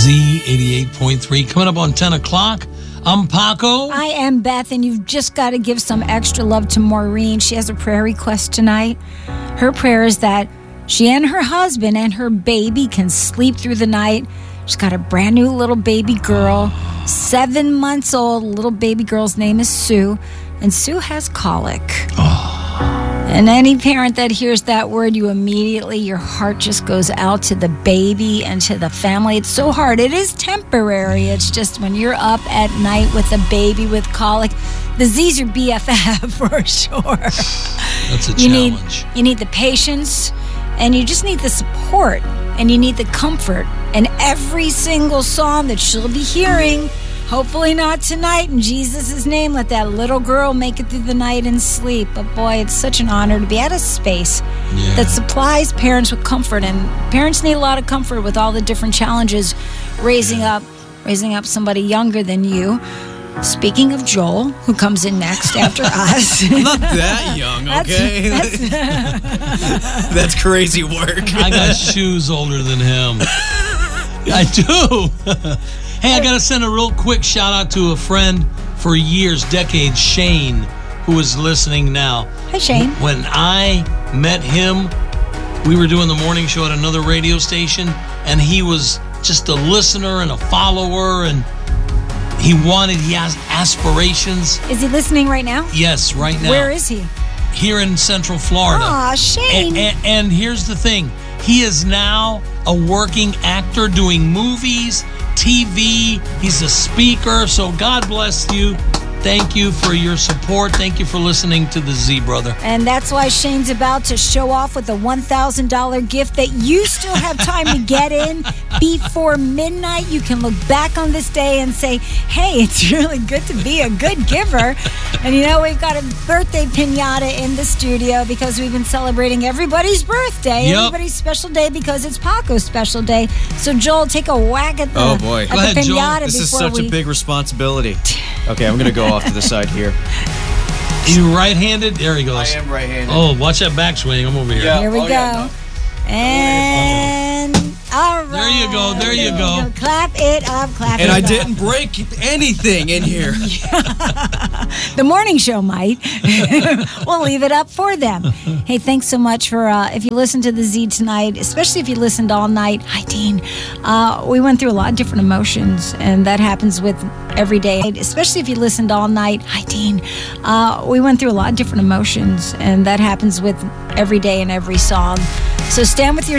Z88.3. Coming up on 10 o'clock, I'm Paco. I am Beth, and you've just got to give some extra love to Maureen. She has a prayer request tonight. Her prayer is that she and her husband and her baby can sleep through the night. She's got a brand new little baby girl, 7 months old. Little baby girl's name is Sue, and Sue has colic. And any parent that hears that word, your heart just goes out to the baby and to the family. It's so hard. It is temporary. It's just when you're up at night with a baby with colic, the Z's your BFF for sure. That's a challenge. You need the patience, and you just need the support, and you need the comfort. And every single song that she'll be hearing, hopefully not tonight, in Jesus' name, let that little girl make it through the night and sleep. But boy, it's such an honor to be at a space that supplies parents with comfort. And parents need a lot of comfort with all the different challenges raising up somebody younger than you. Speaking of Joel, who comes in next after us. I'm not that young, okay? That's crazy work. I got shoes older than him. I do. Hey, I got to send a real quick shout out to a friend for years, decades, Shane, who is listening now. Hi, Shane. When I met him, we were doing the morning show at another radio station, and he was just a listener and a follower, and he has aspirations. Is he listening right now? Yes, right now. Where is he? Here in Central Florida. Aw, Shane. And here's the thing. He is now a working actor doing movies, TV. He's a speaker. So God bless you. Thank you for your support. Thank you for listening to the Z Brother. And that's why Shane's about to show off with a $1,000 gift that you still have time to get in before midnight. You can look back on this day and say, hey, it's really good to be a good giver. And we've got a birthday piñata in the studio because we've been celebrating everybody's birthday, everybody's special day, because it's Paco's special day. So Joel, take a whack at the, oh boy. at the piñata. This is such a big responsibility. Okay, I'm going to go off to the side here. You right-handed? There he goes. I am right-handed. Oh, watch that backswing. I'm over here. Yeah. Here we go. Yeah, no. And all right. There you go. There you go. Clap it up. Clap it up. And I didn't break anything in here. The morning show might. We'll leave it up for them. Hey, thanks so much for, if you listen to the Z tonight, especially if you listened all night. Hi, Dean. We went through a lot of different emotions, and that happens with every day. Especially if you listened all night. Hi, Dean. We went through a lot of different emotions, and that happens with every day and every song. So stand with your